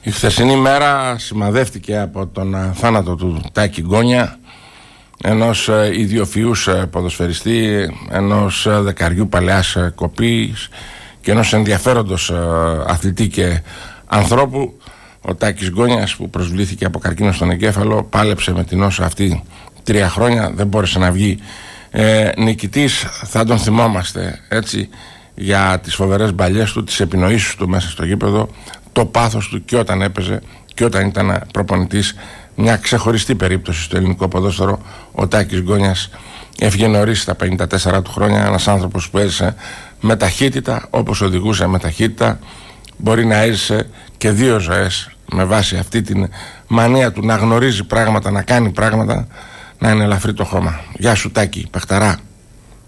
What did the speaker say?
Η χθεσινή μέρα σημαδεύτηκε από τον θάνατο του Τάκη Γκόνια, ενός ιδιοφυούς ποδοσφαιριστή, ενός δεκαριού παλαιάς κοπής και ενός ενδιαφέροντος αθλητή και ανθρώπου. Ο Τάκης Γκόνιας, που προσβλήθηκε από καρκίνο στον εγκέφαλο, πάλεψε με την νόσο αυτή 3 χρόνια, δεν μπόρεσε να βγει νικητής. Θα τον θυμόμαστε έτσι για τις φοβερές μπαλιές του, τις επινοήσεις του μέσα στο γήπεδο, το πάθος του και όταν έπαιζε και όταν ήταν προπονητής. Μια ξεχωριστή περίπτωση στο ελληνικό ποδόσφαιρο. Ο Τάκης Γκόνιας έφυγε νωρίς στα 54 του χρόνια, ένας άνθρωπος που έζησε με ταχύτητα, όπως οδηγούσε με ταχύτητα. Μπορεί να έζησε και 2 ζωές με βάση αυτή την μανία του να γνωρίζει πράγματα, να κάνει πράγματα, να είναι ελαφρύ το χώμα. Γεια σου Τάκη, παιχταρά.